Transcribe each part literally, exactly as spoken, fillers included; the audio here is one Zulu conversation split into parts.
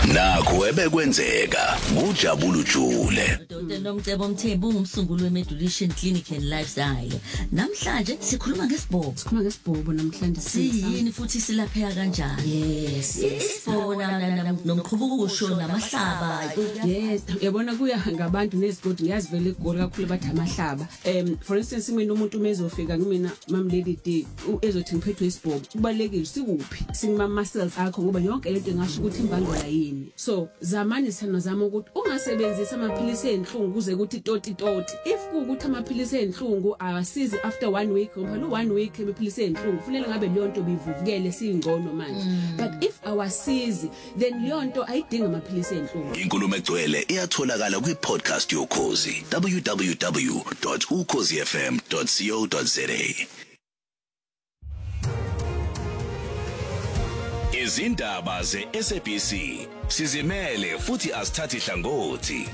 nakho ebekwenzeka kujabula ujule. Dr. Nomcebo Mthembu ungumsunguli we-Medulation Clinic and Lifestyle. Namhlanje sikhuluma ngesibhobo. Sikhuluma ngesibhobo namhlanje siyini futhi silapheka kanjani? Yes. Isibhobo nomqhubukusho namahlaba. Yes, uyabona kuya ngabantu nezigodi ngiyazivela igoli kakhulu bathi amahlaba. Um for instance mina umuntu mezofika kumina mamleli day ezothi ngiphethwe isibhobo. Kubalekile sikuphi? Singama muscles akho ngoba yonke lento engasho ukuthi imbangela yini. So zamani sithando zama ukuthi ungasebenzisa amaphilisi enhlungu kuze ukuthi toti toti. If ukuthi amaphilisi enhlungu awasizi after one week ngoba lo one week amaphilisi enhlungu kufanele ngabe leyo nto bivuvukele singcono manje. But if awasizi then leyo nto ayidinga amaphilisi enhlungu. Inkulumo egcwele iyatholakala kwi-podcast yoKhozi w w w dot ukhozi f m dot co dot za. Izindaba ze-S A B C sizimele futhi asithathi hlangothi.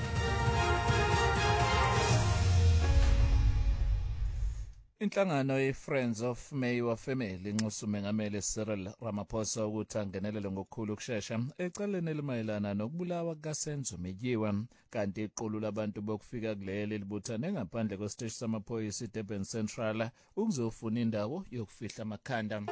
Inhlangano ye-Friends of Mayiwa Family inxusa umengameli Cyril Ramaphosa ukuthi angenelele ngokukhulu ukushesha ecaleni elimayelana nokubulawa kukaSenzo Meyiwa, kanti iqulu labantu bokufika kuleli libuthane ngaphandle kwesiteshi samaphoyisa eDurban Central ukuzofuna indawo yokufihla amakhanda.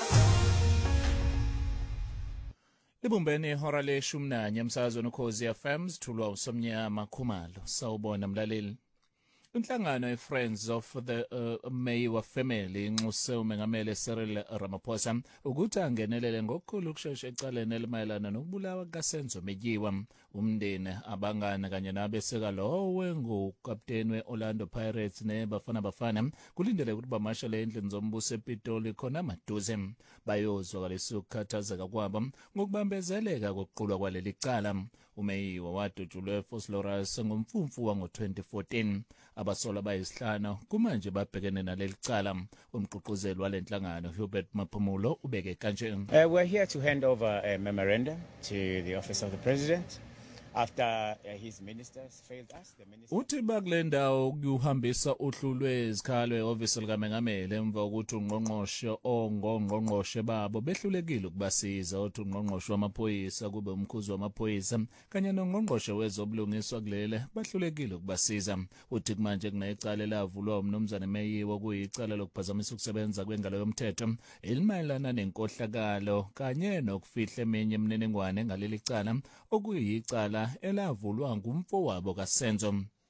Libumbeni ihora leshumi nanye emsakazweni uKhozi F M sithulwa uSomnyama Khumalo. Sawubona mlaleli. Inhlangano ye-Friends of the uh, Mayiwa Family inxuse umengameli Cyril Ramaphosa ukuthi angenelele ngokukhulu ukushesha ecaleni elimayelana nokubulawa kukaSenzo Meyiwa. Umndeni, abangane kanye nabeseka lowo ngukapteni we-Orlando Pirates neBafana Bafana kulindele ukuthi bamashele endlini zombuso ePitoli khona maduze bayozwa kalesi ukukhathazeka kwabo ngokubambezeleka kokuqulwa kwaleli cala. uMeyiwa wadutshulwe eFosloras ngomfumfu wango twenty fourteen. Abasola bayisihlanu kumanje babhekene naleli cala. Umgqugquzeli walenhlangano Hubert Maphumulo ubeke kanje. Uh, we're here to hand over a memorandum to the office of the president. After uh, his ministers failed us, the minister... Uthi bakulendawo kuhambisa uhlu lwezikhalo e-office likaMengameli emva ukuthi ungqongqoshe ongqongqoshe babo behlulekile ukubasiza. Uthi ungqongqoshe wamaphoyisa kube umkhuzi wamaphoyisa kanye nongqongqoshe wezobulungiswa kulele bahlulekile ukubasiza. Uthi manje kunecala elavulwa umnumzane Meyiwa kuyicala lokuphazamisa ukusebenza kwengalo yomthetho elimayelana nenkohlakalo kanye nokufihla eminye imininingwane ngaleli cala okuyicala elavulwa ngumfowabo kaSenzo.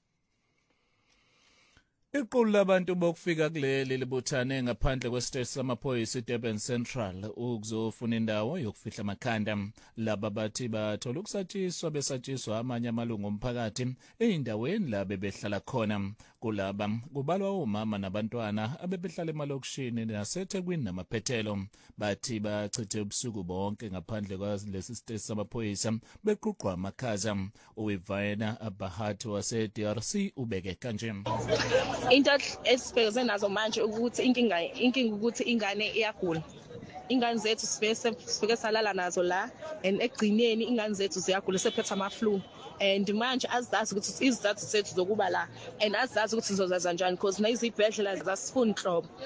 Iqulu labantu bokufika kuleli libuthane ngaphandle kwesiteshi samaphoyisa eDurban Central ukuzofuna indawo yokufihla amakhanda. Laba bathi bathola ukusatshiswa besatshiswa amanye amalungu omphakathi eindaweni la bebehlala khona. Kulaba kubalwa umama nabantwana abebehlala emalokishini naseThekwini namaphethelo. Bathi bachithe ubusuku bonke ngaphandle kwalesi siteshi samaphoyisa beqhuqwa amakhaza. Uwivana Abahat wase-D R C ubeke kanje. Into esibhekene nazo manje ukuthi inkinga inkinga ukuthi ingane iyagula. Ingane zethu sibese sifike salala nazo la and egcineni ingane zethu ziyagula sephethe ama flu and manje azazi ukuthi izizathu zethu zokuba la and azazi ukuthi sizozaza kanjani because na izibhedlela zasifuna inhlobo.